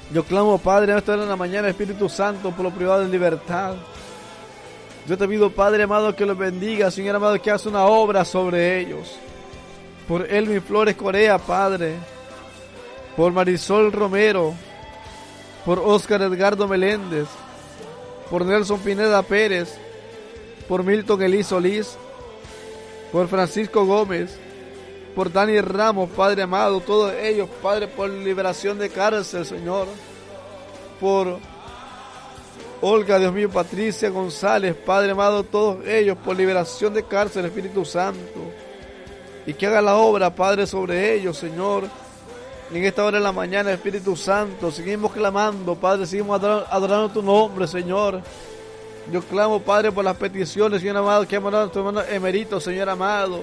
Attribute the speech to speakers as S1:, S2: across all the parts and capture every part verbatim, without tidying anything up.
S1: Yo clamo, Padre, en esta hora de la mañana, Espíritu Santo, por lo privado de libertad. Yo te pido, Padre amado, que los bendiga, Señor amado, que haga una obra sobre ellos. Por Elmi Flores Corea, Padre. Por Marisol Romero. Por Óscar Edgardo Meléndez. Por Nelson Pineda Pérez. Por Milton Elí Solís. Por Francisco Gómez. Por Dani Ramos, Padre amado, todos ellos, Padre, por liberación de cárcel, Señor. Por Olga, Dios mío, Patricia González, Padre amado, todos ellos, por liberación de cárcel, Espíritu Santo. Y que haga la obra, Padre, sobre ellos, Señor. Y en esta hora de la mañana, Espíritu Santo, seguimos clamando, Padre, seguimos adorando, adorando tu nombre, Señor. Yo clamo, Padre, por las peticiones, Señor amado, que ha mandado tu hermano Emerito, Señor amado.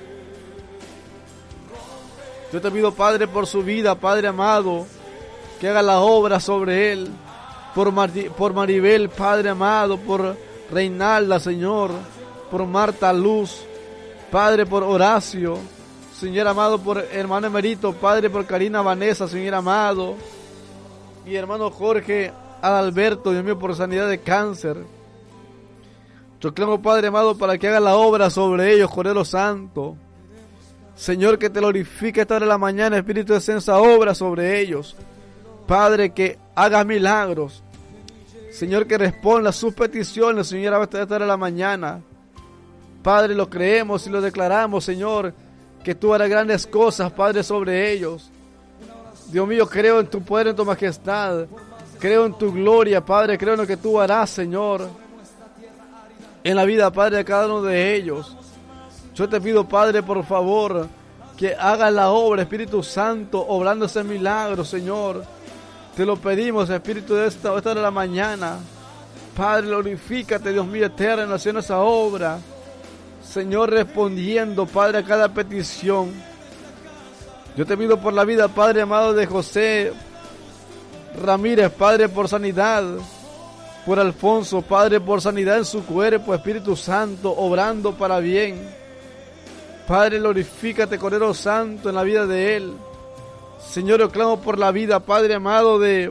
S1: Yo te pido, Padre, por su vida, Padre amado, que haga la obra sobre él. Por, Mar por Maribel, Padre amado, por Reinalda, Señor, por Marta Luz, Padre, por Horacio, Señor amado, por hermano Emerito, Padre, por Karina Vanessa, Señor amado, y hermano Jorge Adalberto, Dios mío, por sanidad de cáncer. Yo clamo, Padre amado, para que haga la obra sobre ellos, Cordero Santo. Señor, que te glorifique esta hora de la mañana, Espíritu de Censa, obra sobre ellos. Padre, que haga milagros. Señor, que responda a sus peticiones, Señor, a esta hora de la mañana. Padre, lo creemos y lo declaramos, Señor, que tú harás grandes cosas, Padre, sobre ellos. Dios mío, creo en tu poder, en tu majestad. Creo en tu gloria, Padre, creo en lo que tú harás, Señor, en la vida, Padre, de cada uno de ellos. Yo te pido, Padre, por favor, que haga la obra, Espíritu Santo, obrando ese milagro, Señor. Te lo pedimos, Espíritu de esta hora de la mañana. Padre, glorifícate, Dios mío eterno, haciendo esa obra. Señor, respondiendo, Padre, a cada petición. Yo te pido por la vida, Padre amado, de José Ramírez, Padre, por sanidad. Por Alfonso, Padre, por sanidad en su cuerpo, Espíritu Santo, obrando para bien. Padre, glorifícate, Cordero Santo, en la vida de él. Señor, yo clamo por la vida, Padre amado, de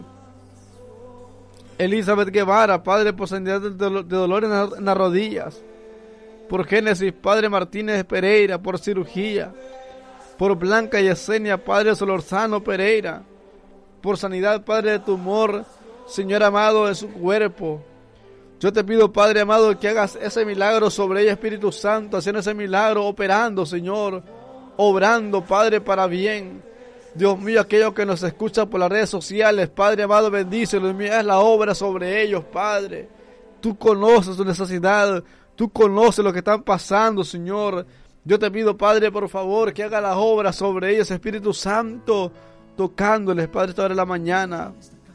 S1: Elizabeth Guevara, Padre, por sanidad de dolor en las rodillas. Por Génesis, Padre Martínez Pereira, por cirugía. Por Blanca Yesenia, Padre Solorzano Pereira, por sanidad, Padre, de tumor, Señor amado, de su cuerpo. Yo te pido, Padre amado, que hagas ese milagro sobre ella, Espíritu Santo, haciendo ese milagro, operando, Señor, obrando, Padre, para bien. Dios mío, aquellos que nos escuchan por las redes sociales, Padre amado, bendícelos, Dios mío, haz la obra sobre ellos, Padre. Tú conoces su necesidad, tú conoces lo que están pasando, Señor. Yo te pido, Padre, por favor, que haga la obra sobre ellos, Espíritu Santo, tocándoles, Padre, esta hora de la mañana.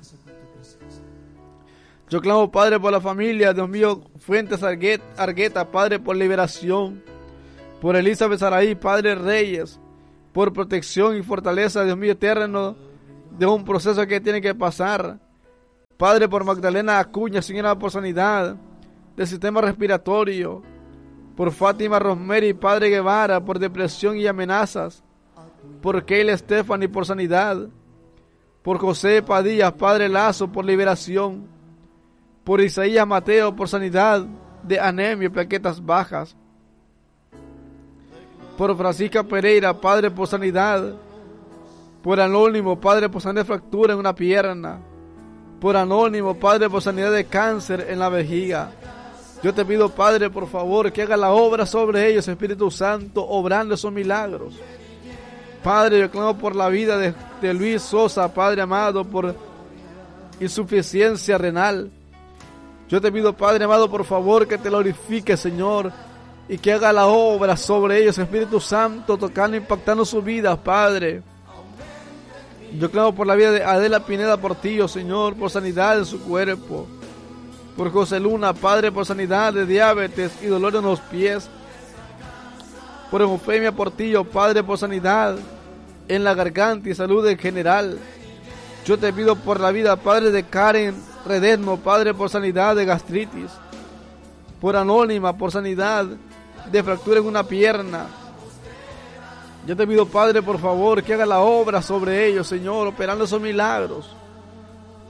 S1: Yo clamo, Padre, por la familia, Dios mío, Fuentes Argueta, Padre, por liberación. Por Elizabeth Saraí, Padre Reyes, por protección y fortaleza, Dios mío, eterno, de un proceso que tiene que pasar. Padre, por Magdalena Acuña, Señora, por sanidad del sistema respiratorio. Por Fátima Rosemary, Padre Guevara, por depresión y amenazas. Por Keila Stephanie, por sanidad. Por José Padilla, Padre Lazo, por liberación. Por Isaías Mateo, por sanidad de anemia y plaquetas bajas. Por Francisca Pereira, Padre, por sanidad. Por Anónimo, Padre, por sanidad de fractura en una pierna. Por Anónimo, Padre, por sanidad de cáncer en la vejiga. Yo te pido, Padre, por favor, que haga la obra sobre ellos, Espíritu Santo, obrando esos milagros. Padre, yo clamo por la vida de, de Luis Sosa, Padre amado, por insuficiencia renal. Yo te pido, Padre amado, por favor, que te glorifique, Señor, y que haga la obra sobre ellos, Espíritu Santo, tocando, impactando sus vidas, Padre. Yo clamo por la vida de Adela Pineda Portillo, Señor, por sanidad en su cuerpo. Por José Luna, Padre, por sanidad de diabetes y dolor en los pies. Por Eufemia Portillo, Padre, por sanidad en la garganta y salud en general. Yo te pido por la vida, Padre, de Karen Redesmo, Padre, por sanidad de gastritis. Por Anónima, por sanidad de fractura en una pierna. Yo te pido, Padre, por favor, que haga la obra sobre ellos, Señor, operando esos milagros.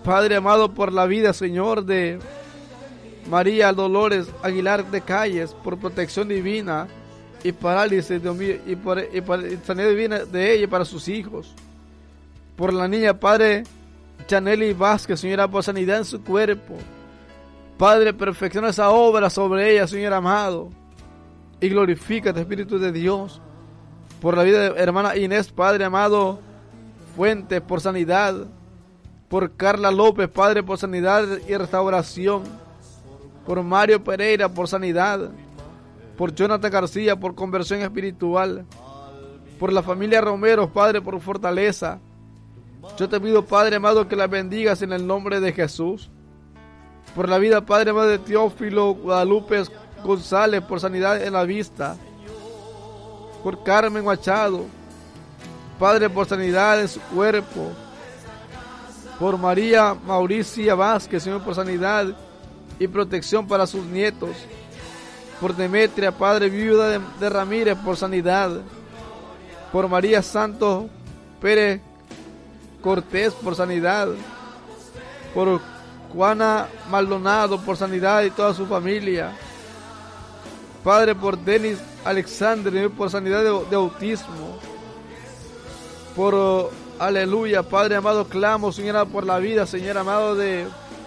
S1: Padre amado, por la vida, Señor, de María Dolores Aguilar de Calles, por protección divina y parálisis, Dios mío, y por, y por sanidad divina de ella y para sus hijos. Por la niña, Padre Chanely Vázquez, Señora, por sanidad en su cuerpo. Padre, perfecciona esa obra sobre ella, Señor amado, y glorifícate, Espíritu de Dios, por la vida de hermana Inés, Padre amado, Fuentes, por sanidad, por Carla López, Padre, por sanidad y restauración, por Mario Pereira, por sanidad, por Jonathan García, por conversión espiritual, por la familia Romero, Padre, por fortaleza. Yo te pido, Padre amado, que la bendigas en el nombre de Jesús. Por la vida, Padre amado, de Teófilo Guadalupe González, por sanidad en la vista. Por Carmen Machado, Padre, por sanidad en su cuerpo. Por María Mauricia Vázquez, Señor, por sanidad y protección para sus nietos. Por Demetria, Padre, viuda de, de Ramírez, por sanidad. Por María Santos Pérez Cortés, por sanidad. Por Juana Maldonado, por sanidad y toda su familia. Padre, por Denis Alexander, por sanidad de, de autismo. Por uh, aleluya, Padre amado, clamo, Señora, por la vida, Señor amado, de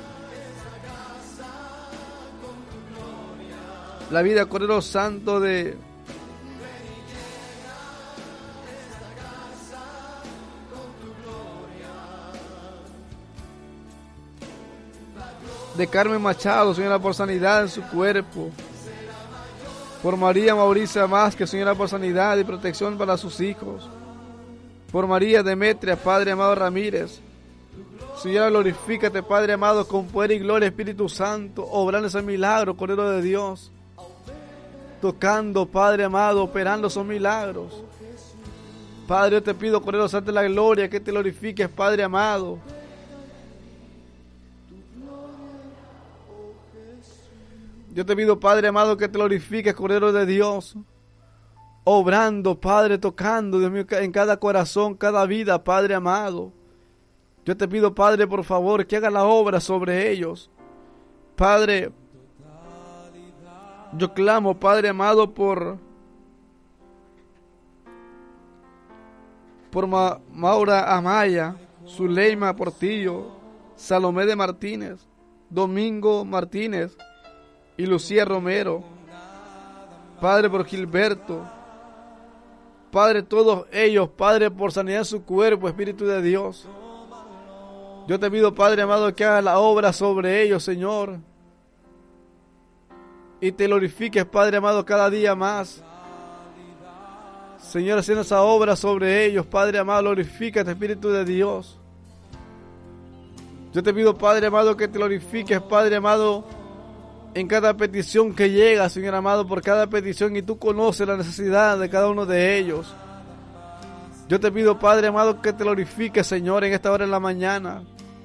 S1: la vida, Cordero Santo, de de Carmen Machado, Señora, por sanidad en su cuerpo. Por María Mauricia Vázquez, Señora, por sanidad y protección para sus hijos. Por María Demetria, Padre amado Ramírez. Señora, glorifícate, Padre amado, con poder y gloria, Espíritu Santo, obrando ese milagro, Cordero de Dios. Tocando, Padre amado, operando esos milagros. Padre, yo te pido, Cordero Santo de la gloria, que te glorifiques, Padre amado. Yo te pido, Padre amado, que te glorifiques, Cordero de Dios, obrando, Padre, tocando, Dios mío, en cada corazón, cada vida, Padre amado. Yo te pido, Padre, por favor, que haga la obra sobre ellos. Padre, yo clamo, Padre amado, por por Ma, Maura Amaya, Zuleima Portillo, Salomé de Martínez, Domingo Martínez y Lucía Romero. Padre, por Gilberto. Padre, todos ellos, Padre, por sanidad en su cuerpo, Espíritu de Dios. Yo te pido, Padre amado, que hagas la obra sobre ellos, Señor. Y te glorifiques, Padre amado, cada día más. Señor, haciendo esa obra sobre ellos, Padre amado, glorifícate, Espíritu de Dios. Yo te pido, Padre amado, que te glorifiques, Padre amado, en cada petición que llega, Señor amado, por cada petición, y tú conoces la necesidad de cada uno de ellos. Yo te pido, Padre amado, que te glorifiques, Señor, en esta hora en la mañana,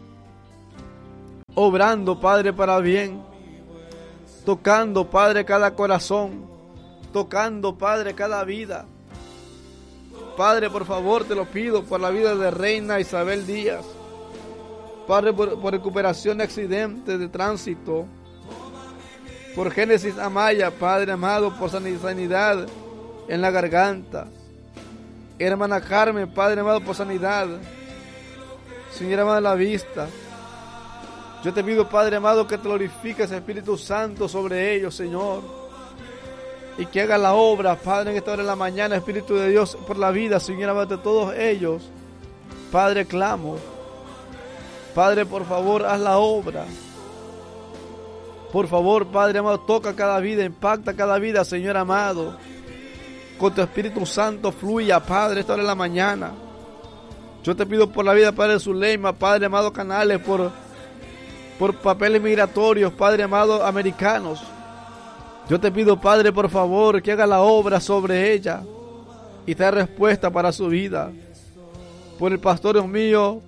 S1: obrando, Padre, para bien, tocando, Padre, cada corazón, tocando, Padre, cada vida. Padre, por favor, te lo pido por la vida de Reina Isabel Díaz. Padre, por, por recuperación de accidentes de tránsito. Por Génesis Amaya, Padre amado, por sanidad en la garganta. Hermana Carmen, Padre amado, por sanidad. Señora amada, la vista. Yo te pido, Padre amado, que te glorifiques, Espíritu Santo, sobre ellos, Señor. Y que haga la obra, Padre, en esta hora de la mañana, Espíritu de Dios, por la vida, Señor amado, de todos ellos. Padre, clamo. Padre, por favor, haz la obra. Por favor, Padre amado, toca cada vida, impacta cada vida, Señor amado. Con tu Espíritu Santo fluya, Padre, esta hora de la mañana. Yo te pido por la vida, Padre Zuleima, Padre amado Canales, por, por papeles migratorios, Padre amado, americanos. Yo te pido, Padre, por favor, que haga la obra sobre ella y te dé respuesta para su vida. Por el pastor mío,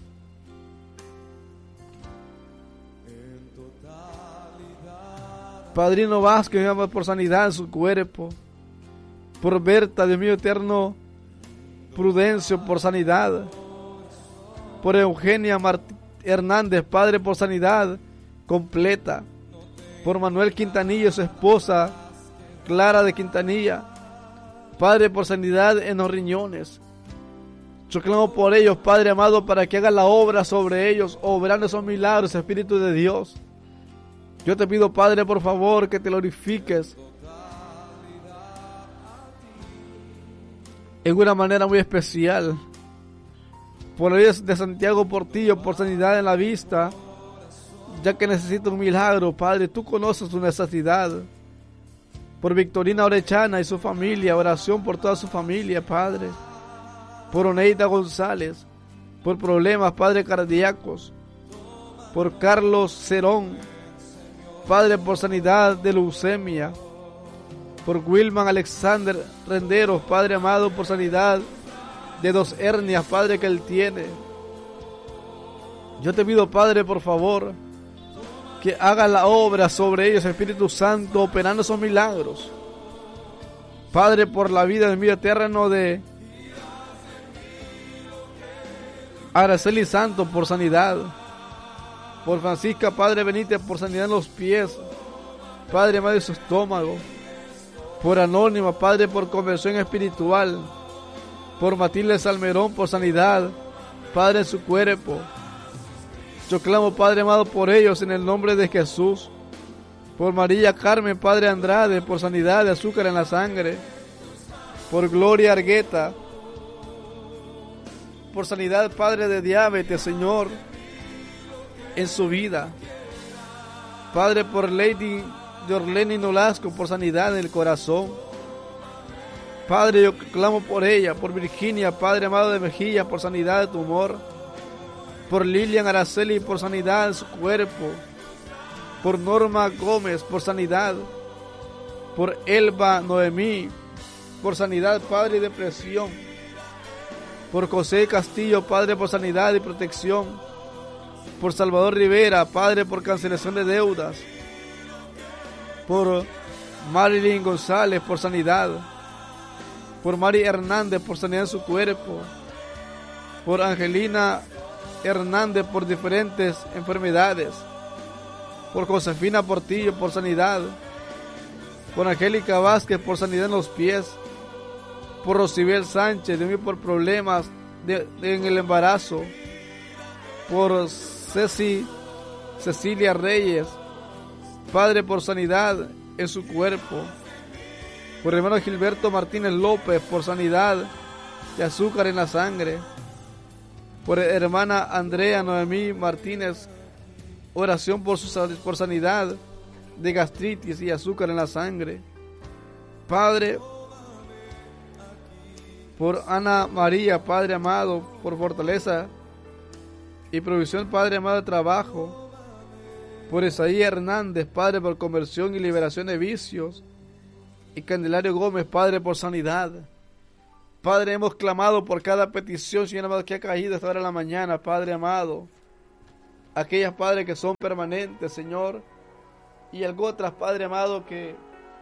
S1: Padrino Vázquez, por sanidad en su cuerpo. Por Berta, Dios mío eterno, Prudencio, por sanidad. Por Eugenia Mart- Hernández, Padre, por sanidad completa. Por Manuel Quintanilla y su esposa, Clara de Quintanilla. Padre, por sanidad en los riñones. Yo clamo por ellos, Padre amado, para que haga la obra sobre ellos, obrando esos milagros, Espíritu de Dios. Yo te pido, Padre, por favor, que te glorifiques en una manera muy especial. Por la vida de Santiago Portillo, por sanidad en la vista, ya que necesita un milagro, Padre, tú conoces su necesidad. Por Victorina Orechana y su familia, oración por toda su familia, Padre. Por Oneida González, por problemas, Padre, cardíacos. Por Carlos Cerón, Padre, por sanidad de leucemia. Por Wilman Alexander Renderos, Padre amado, por sanidad de dos hernias, Padre, que él tiene. Yo te pido, Padre, por favor, que haga la obra sobre ellos, Espíritu Santo, operando esos milagros. Padre, por la vida del mío eterno de Araceli Santos, por sanidad. Por Francisca, Padre Benítez, por sanidad en los pies. Padre, amado, de su estómago. Por Anónima, Padre, por conversión espiritual. Por Matilde Salmerón, por sanidad, Padre, en su cuerpo. Yo clamo, Padre amado, por ellos en el nombre de Jesús. Por María Carmen, Padre Andrade, por sanidad de azúcar en la sangre. Por Gloria Argueta, por sanidad, Padre, de diabetes, Señor, en su vida. Padre, por Lady Yorleni Nolasco, por sanidad en el corazón. Padre, yo clamo por ella. Por Virginia, Padre amado de Mejía, por sanidad de tumor. Por Lilian Araceli, por sanidad en su cuerpo. Por Norma Gómez, por sanidad. Por Elba Noemí, por sanidad, Padre, y depresión. Por José Castillo, Padre, por sanidad y protección. Por Salvador Rivera, Padre, por cancelación de deudas. Por Marilyn González, por sanidad. Por Mari Hernández, por sanidad en su cuerpo. Por Angelina Hernández, por diferentes enfermedades. Por Josefina Portillo, por sanidad. Por Angélica Vázquez, por sanidad en los pies. Por Rosibel Sánchez, de mí, por problemas de, de, en el embarazo. Por Ceci, Cecilia Reyes, Padre, por sanidad en su cuerpo. Por hermano Gilberto Martínez López, por sanidad de azúcar en la sangre. Por hermana Andrea Noemí Martínez, oración por, su, por sanidad de gastritis y azúcar en la sangre. Padre, por Ana María, Padre amado, por fortaleza y provisión, Padre amado, de trabajo. Por Isaías Hernández, Padre, por conversión y liberación de vicios. Y Candelario Gómez, Padre, por sanidad. Padre, hemos clamado por cada petición, Señor amado, que ha caído esta hora de la mañana, Padre amado. Aquellas, Padre, que son permanentes, Señor. Y algunas otras, Padre amado, que,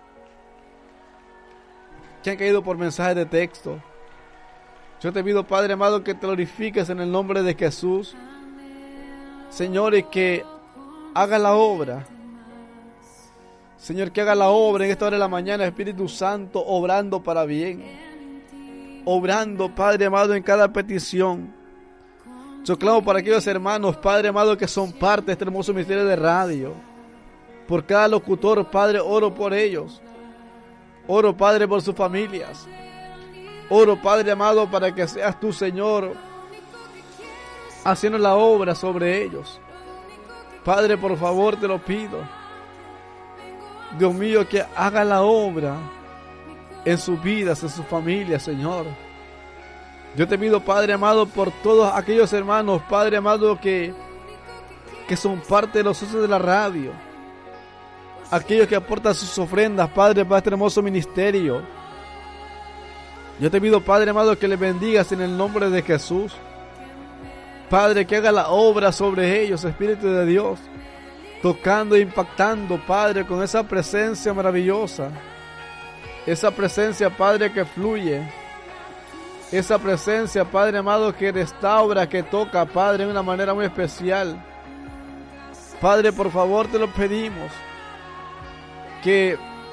S1: que han caído por mensajes de texto. Yo te pido, Padre amado, que te glorifiques en el nombre de Jesús. Señor, y que haga la obra. Señor, que haga la obra en esta hora de la mañana, Espíritu Santo, obrando para bien. Obrando, Padre amado, en cada petición. Yo clamo para aquellos hermanos, Padre amado, que son parte de este hermoso ministerio de radio. Por cada locutor, Padre, oro por ellos. Oro, Padre, por sus familias. Oro, Padre amado, para que seas tú, Señor, haciendo la obra sobre ellos. Padre, por favor, te lo pido. Dios mío, que haga la obra en sus vidas, en sus familias, Señor. Yo te pido, Padre amado, por todos aquellos hermanos, Padre amado, que, que son parte de los socios de la radio. Aquellos que aportan sus ofrendas, Padre, para este hermoso ministerio. Yo te pido, Padre amado, que les bendigas en el nombre de Jesús. Padre, que haga la obra sobre ellos, Espíritu de Dios. Tocando e impactando, Padre, con esa presencia maravillosa. Esa presencia, Padre, que fluye. esa presencia, Padre amado, que restaura, que toca, Padre, de una manera muy especial. Padre, por favor, te lo pedimos, que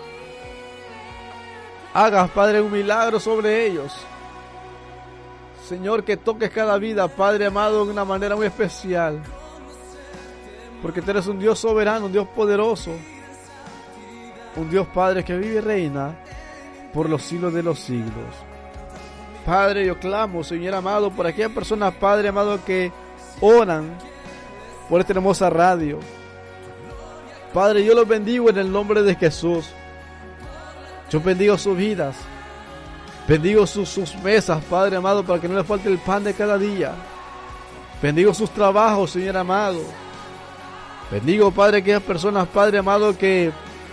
S1: hagas, Padre, un milagro sobre ellos. Señor, que toques cada vida, Padre amado, de una manera muy especial. Porque tú eres un Dios soberano, un Dios poderoso. Un Dios, Padre, que vive y reina por los siglos de los siglos. Padre, yo clamo, Señor amado, por aquellas personas, Padre amado, que oran por esta hermosa radio. Padre, yo los bendigo en el nombre de Jesús. Yo bendigo sus vidas. Bendigo sus, sus mesas, Padre amado, para que no les falte el pan de cada día. Bendigo sus trabajos, Señor amado. Bendigo, Padre, aquellas personas, Padre amado, que,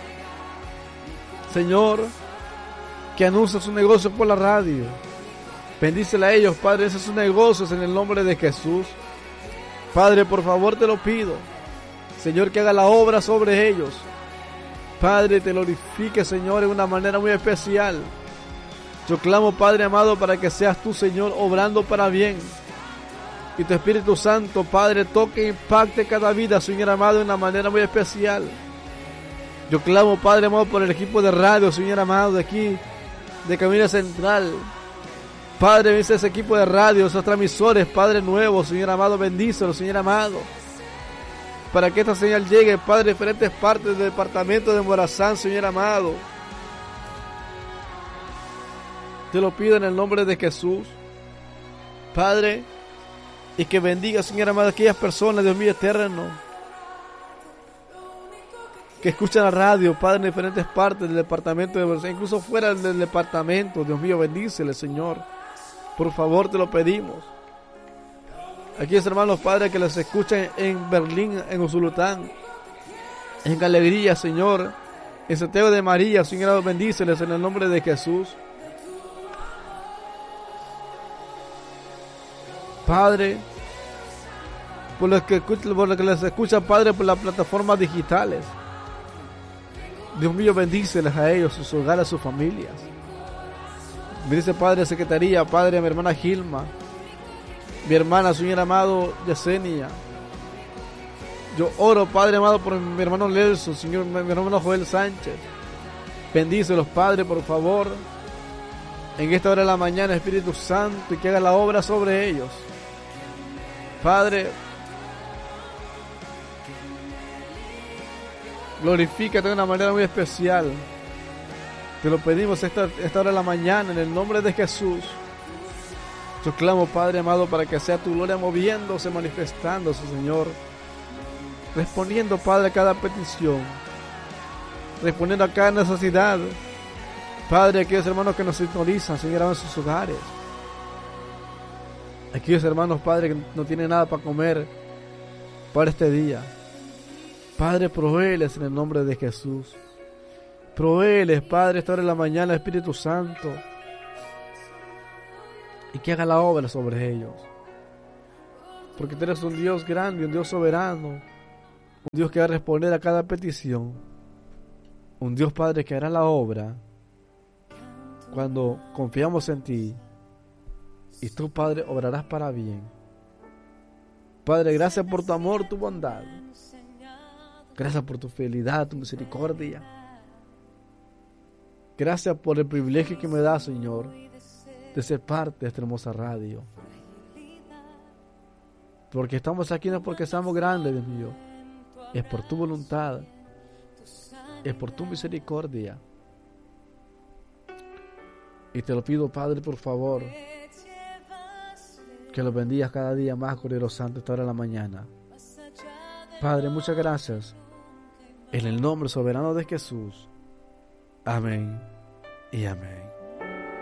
S1: Señor, que anuncian su negocio por la radio. Bendícela a ellos, Padre, esos sus negocios en el nombre de Jesús. Padre, por favor, te lo pido. Señor, que haga la obra sobre ellos. Padre, te glorifique, Señor, de una manera muy especial. Yo clamo, Padre amado, para que seas tú, Señor, obrando para bien. Y tu Espíritu Santo, Padre, toque e impacte cada vida, Señor amado, de una manera muy especial. Yo clamo, Padre amado, por el equipo de radio, Señor amado, de aquí, de Cabina Central. Padre, bendice ese equipo de radio, esos transmisores, Padre nuevo, Señor amado, bendícelo, Señor amado. Para que esta señal llegue, Padre, a diferentes partes del departamento de Morazán, Señor amado. Te lo pido en el nombre de Jesús, Padre, y que bendiga, Señor amado, a aquellas personas, Dios mío eterno, que escuchan la radio, Padre, en diferentes partes del departamento de Morazán, incluso fuera del departamento. Dios mío, bendícele, Señor. Por favor, te lo pedimos. Aquellos hermanos, Padre, que les escuchan en Berlín, en Usulután, en Alegría, Señor, en Santiago de María, Señor, bendíceles en el nombre de Jesús. Padre, por los que, por los que les escuchan, Padre, por las plataformas digitales. Dios mío, bendíceles a ellos, sus hogares, sus familias. Bendice, Padre, Secretaría, Padre, a mi hermana Gilma, mi hermana, Señor amado, Yesenia. Yo oro, Padre amado, por mi hermano Nelson, Señor, mi hermano Joel Sánchez. Bendícelos, Padre, por favor. En esta hora de la mañana, Espíritu Santo, y que haga la obra sobre ellos. Padre, glorifícate de una manera muy especial. Te lo pedimos esta, esta hora de la mañana, en el nombre de Jesús. Yo clamo, Padre amado, para que sea tu gloria moviéndose, manifestándose, Señor. Respondiendo, Padre, a cada petición. Respondiendo a cada necesidad. Padre, aquellos hermanos que nos sintonizan, Señor, en sus hogares. Aquellos hermanos, Padre, que no tienen nada para comer para este día. Padre, provéeles en el nombre de Jesús. Provéeles, Padre, esta hora de la mañana, Espíritu Santo. Y que haga la obra sobre ellos. Porque tú eres un Dios grande, un Dios soberano. Un Dios que va a responder a cada petición. Un Dios, Padre, que hará la obra cuando confiamos en ti. Y tú, Padre, obrarás para bien. Padre, gracias por tu amor, tu bondad. Gracias por tu fidelidad, tu misericordia. Gracias por el privilegio que me da, Señor, de ser parte de esta hermosa radio. Porque estamos aquí no es porque seamos grandes, Dios mío. Es por tu voluntad. Es por tu misericordia. Y te lo pido, Padre, por favor, que los bendigas cada día más, Cordero Santo, esta hora de la mañana. Padre, muchas gracias. En el nombre soberano de Jesús. Amén y amén.